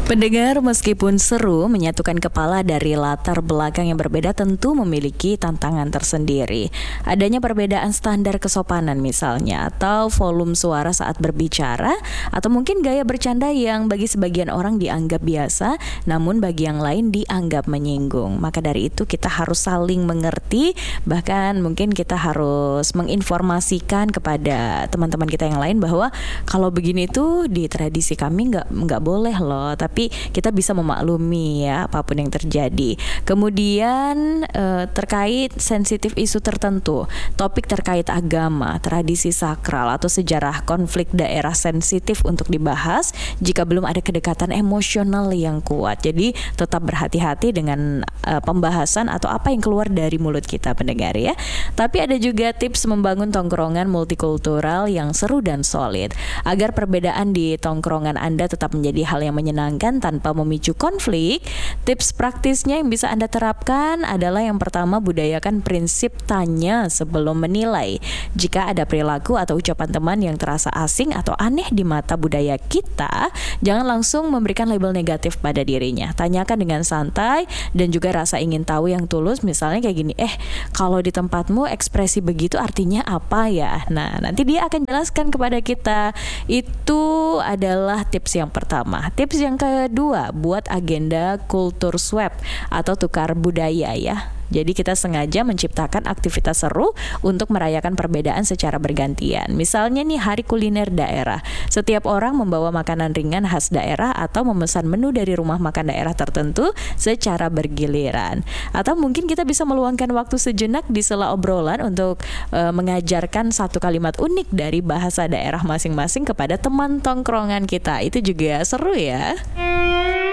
Pendengar, meskipun seru, menyatukan kepala dari latar belakang yang berbeda tentu memiliki tantangan tersendiri. Adanya perbedaan standar kesopanan misalnya, atau volume suara saat berbicara, atau mungkin gaya bercanda yang bagi sebagian orang dianggap biasa, namun bagi yang lain dianggap menyinggung. Maka dari itu kita harus saling mengerti, bahkan mungkin kita harus menginformasikan kepada teman-teman kita yang lain bahwa kalau begini tuh di tradisi kami nggak boleh loh, tapi kita bisa memaklumi ya apapun yang terjadi. Kemudian terkait sensitif isu tertentu, topik terkait agama, tradisi sakral atau sejarah konflik daerah sensitif untuk dibahas jika belum ada kedekatan emosional yang kuat. Jadi tetap berhati-hati dengan pembahasan atau apa yang keluar dari mulut kita, pendengar ya. Tapi ada juga tips membangun tongkrongan multikultural yang seru dan solid agar perbedaan di tongkrongan Anda tetap menjadi hal yang menyenangkan tanpa memicu konflik. Tips praktisnya yang bisa Anda terapkan adalah yang pertama, budayakan prinsip tanya sebelum menilai. Jika ada perilaku atau ucapan teman yang terasa asing atau aneh di mata budaya kita, jangan langsung memberikan label negatif pada dirinya. Tanyakan dengan santai dan juga rasa ingin tahu yang tulus. Misalnya kayak gini, kalau di tempatmu ekspresi begitu artinya apa ya? Nah, nanti dia akan jelaskan kepada kita. Itu adalah tips yang pertama. Tips yang kedua, buat agenda kultur swap atau tukar budaya ya. Jadi kita sengaja menciptakan aktivitas seru untuk merayakan perbedaan secara bergantian. Misalnya nih, hari kuliner daerah. Setiap orang membawa makanan ringan khas daerah atau memesan menu dari rumah makan daerah tertentu secara bergiliran. Atau mungkin kita bisa meluangkan waktu sejenak di sela obrolan untuk mengajarkan satu kalimat unik dari bahasa daerah masing-masing kepada teman tongkrongan kita. Itu juga seru ya.